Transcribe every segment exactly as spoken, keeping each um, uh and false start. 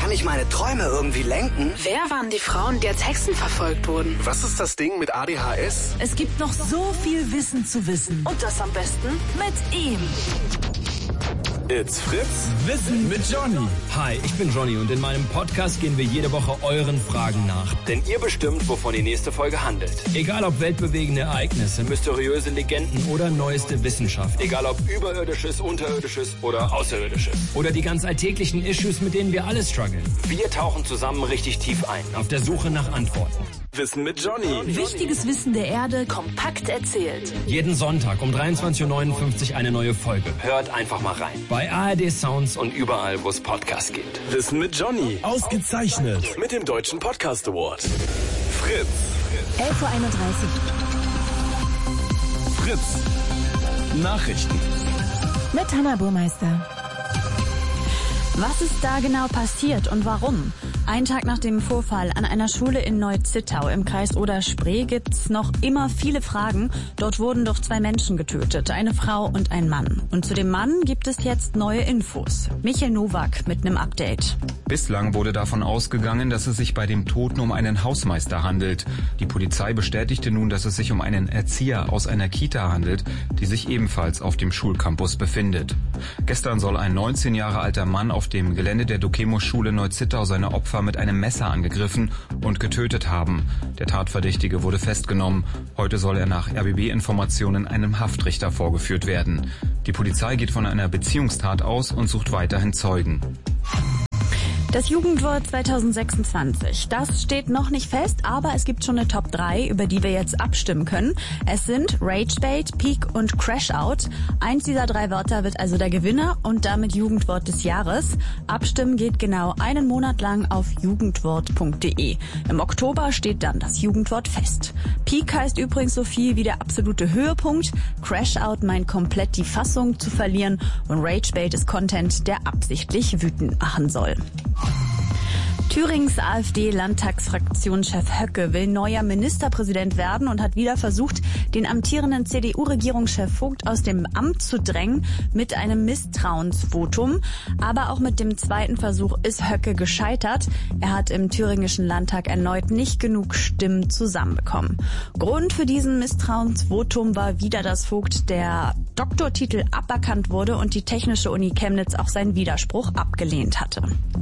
kann ich meine Träume irgendwie lenken? Wer waren die Frauen, die als Hexen verfolgt wurden? Was ist das Ding mit A D H S? Es gibt noch so viel Wissen zu wissen. Und das am besten Mit ihm. It's Fritz. Wissen mit Johnny. Hi, ich bin Johnny und in meinem Podcast gehen wir jede Woche euren Fragen nach. Denn ihr bestimmt, wovon die nächste Folge handelt. Egal ob weltbewegende Ereignisse, mysteriöse Legenden oder neueste Wissenschaft. Egal ob überirdisches, unterirdisches oder außerirdisches. Oder die ganz alltäglichen Issues, mit denen wir alle strugglen. Wir tauchen zusammen richtig tief ein. Auf der Suche nach Antworten. Wissen mit Johnny. Wichtiges Wissen der Erde kompakt erzählt. Jeden Sonntag um dreiundzwanzig Uhr neunundfünfzig eine neue Folge. Hört einfach mal rein. Bei A R D Sounds Und überall, wo es Podcasts gibt. Wissen mit Johnny. ausgezeichnet. Mit dem Deutschen Podcast Award. Fritz. elf Uhr einunddreißig. Fritz. Nachrichten. Mit Hanna Burmeister. Was ist da genau passiert und warum? Ein Tag nach dem Vorfall an einer Schule in Neu-Zittau im Kreis Oder-Spree gibt's noch immer viele Fragen. Dort wurden doch zwei Menschen getötet, eine Frau und ein Mann. Und zu dem Mann gibt es jetzt neue Infos. Michael Nowak mit einem Update. Bislang wurde davon ausgegangen, dass es sich bei dem Toten um einen Hausmeister handelt. Die Polizei bestätigte nun, dass es sich um einen Erzieher aus einer Kita handelt, die sich ebenfalls auf dem Schulcampus befindet. Gestern soll ein neunzehn Jahre alter Mann auf dem Gelände der Dokemo-Schule Neu-Zittau seine Opfer mit einem Messer angegriffen und getötet haben. Der Tatverdächtige wurde festgenommen. Heute soll er nach R B B-Informationen einem Haftrichter vorgeführt werden. Die Polizei geht von einer Beziehungstat aus und sucht weiterhin Zeugen. Das Jugendwort zwanzig sechsundzwanzig, das steht noch nicht fest, aber es gibt schon eine Top drei, über die wir jetzt abstimmen können. Es sind Ragebait, Peak und Crashout. Eins dieser drei Wörter wird also der Gewinner und damit Jugendwort des Jahres. Abstimmen geht genau einen Monat lang auf jugendwort punkt de. Im Oktober steht dann das Jugendwort fest. Peak heißt übrigens so viel wie der absolute Höhepunkt. Crashout meint komplett die Fassung zu verlieren und Ragebait ist Content, der absichtlich wütend machen soll. Thürings AfD-Landtagsfraktionschef Höcke will neuer Ministerpräsident werden und hat wieder versucht, den amtierenden C D U-Regierungschef Vogt aus dem Amt zu drängen mit einem Misstrauensvotum. Aber auch mit dem zweiten Versuch ist Höcke gescheitert. Er hat im thüringischen Landtag erneut nicht genug Stimmen zusammenbekommen. Grund für diesen Misstrauensvotum war wieder, dass Vogt der Doktortitel aberkannt wurde und die Technische Uni Chemnitz auch seinen Widerspruch abgelehnt hatte.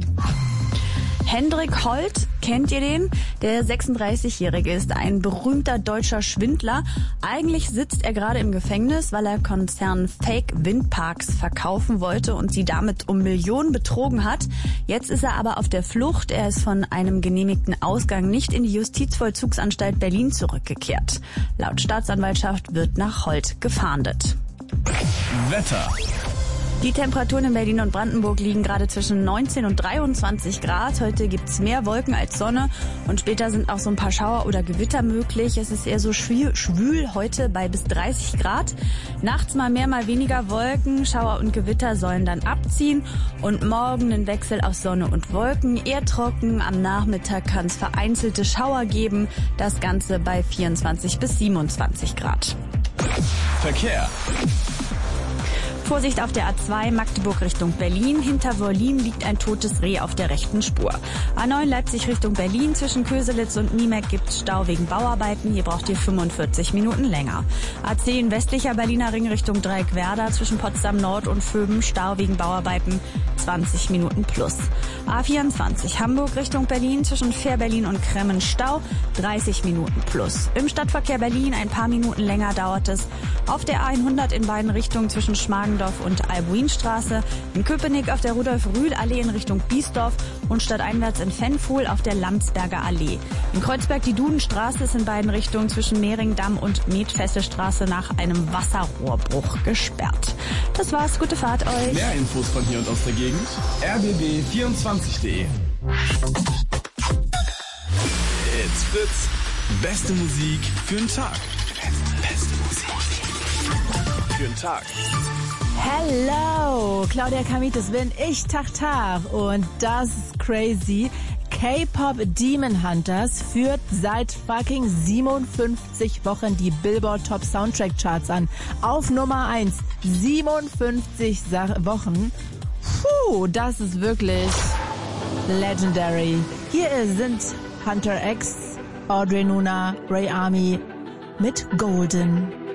Hendrik Holt, kennt ihr den? Der sechsunddreißigjährige ist ein berühmter deutscher Schwindler. Eigentlich sitzt er gerade im Gefängnis, weil er Konzern Fake Windparks verkaufen wollte und sie damit um Millionen betrogen hat. Jetzt ist er aber auf der Flucht. Er ist von einem genehmigten Ausgang nicht in die Justizvollzugsanstalt Berlin zurückgekehrt. Laut Staatsanwaltschaft wird nach Holt gefahndet. Wetter. Die Temperaturen in Berlin und Brandenburg liegen gerade zwischen neunzehn und dreiundzwanzig Grad. Heute gibt's mehr Wolken als Sonne und später sind auch so ein paar Schauer oder Gewitter möglich. Es ist eher so schwül, schwül heute bei bis dreißig Grad. Nachts mal mehr, mal weniger Wolken. Schauer und Gewitter sollen dann abziehen und morgen ein Wechsel aus Sonne und Wolken. Eher trocken, am Nachmittag kann es vereinzelte Schauer geben. Das Ganze bei vierundzwanzig bis siebenundzwanzig Grad. Verkehr. Vorsicht auf der A zwei Magdeburg Richtung Berlin. Hinter Wollin liegt ein totes Reh auf der rechten Spur. A neun Leipzig Richtung Berlin. Zwischen Köselitz und Niemeck gibt's Stau wegen Bauarbeiten. Hier braucht ihr fünfundvierzig Minuten länger. A zehn westlicher Berliner Ring Richtung Dreieckwerder. Zwischen Potsdam Nord und Vöben Stau wegen Bauarbeiten. zwanzig Minuten plus. A vierundzwanzig Hamburg Richtung Berlin. Zwischen Fährberlin und Kremmen Stau. dreißig Minuten plus. Im Stadtverkehr Berlin ein paar Minuten länger dauert es. Auf der A hundert in beiden Richtungen zwischen Schmargendorf und Albuinstraße, in Köpenick auf der Rudolf-Rühl-Allee in Richtung Biesdorf und stadteinwärts in Fennfuhl auf der Landsberger Allee. In Kreuzberg die Dudenstraße ist in beiden Richtungen zwischen Mehringdamm und Metfessestraße nach einem Wasserrohrbruch gesperrt. Das war's, gute Fahrt euch. Mehr Infos von hier und aus der Gegend. r b b vierundzwanzig punkt de. It's Fritz. Beste Musik für den Tag. Beste Musik für den Tag. Hello, Claudia Kamitis bin ich, Tag Tag. Und das ist crazy. K-Pop Demon Hunters führt seit fucking siebenundfünfzig Wochen die Billboard Top Soundtrack Charts an. Auf Nummer eins. siebenundfünfzig Wochen. Puh, das ist wirklich Legendary. Hier sind Hunter X, Audrey Nuna, Ray Army mit Golden.